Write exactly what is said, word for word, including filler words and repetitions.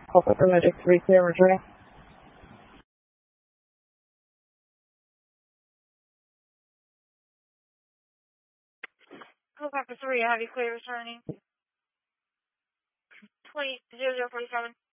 Helicopter Medic three clear returning. Helicopter three, have you clear returning? twenty, zero zero forty-seven.